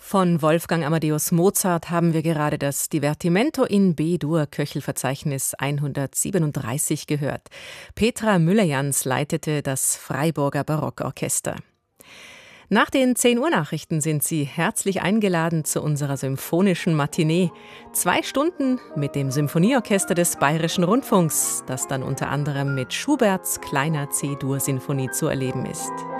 Von Wolfgang Amadeus Mozart haben wir gerade das Divertimento in B-Dur, Köchelverzeichnis 137 gehört. Petra Müller-Jans leitete das Freiburger Barockorchester. Nach den 10 Uhr Nachrichten sind Sie herzlich eingeladen zu unserer symphonischen Matinee. 2 Stunden mit dem Symphonieorchester des Bayerischen Rundfunks, das dann unter anderem mit Schuberts kleiner C-Dur-Sinfonie zu erleben ist.